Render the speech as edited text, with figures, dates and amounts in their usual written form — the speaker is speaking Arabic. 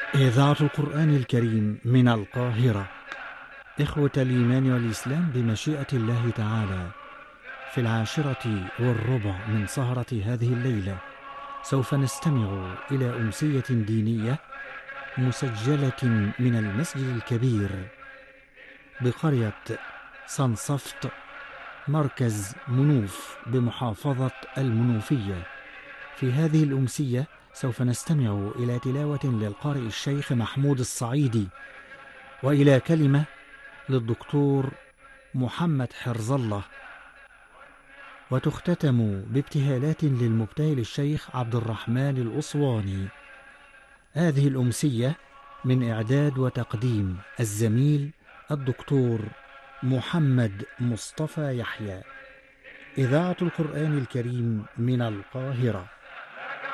إذاعة القرآن الكريم من القاهرة. إخوة الإيمان والإسلام، بمشيئة الله تعالى في 10:15 من سهرة هذه الليلة سوف نستمع إلى أمسية دينية مسجلة من المسجد الكبير بقرية صنصفط، مركز منوف بمحافظة المنوفية. في هذه الأمسية سوف نستمع إلى تلاوة للقارئ الشيخ محمود الصعيدي، وإلى كلمة للدكتور محمد حرز الله، وتختتم بابتهالات للمبتهل الشيخ عبد الرحمن الأسواني. هذه الأمسية من إعداد وتقديم الزميل الدكتور محمد مصطفى يحيى. إذاعة القرآن الكريم من القاهرة.